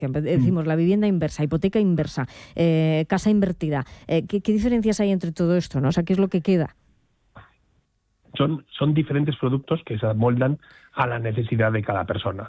que decimos la vivienda inversa, hipoteca inversa, casa invertida. ¿Qué diferencias hay entre todo esto, ¿no? O sea, ¿qué es lo que queda? Son diferentes productos que se amoldan a la necesidad de cada persona.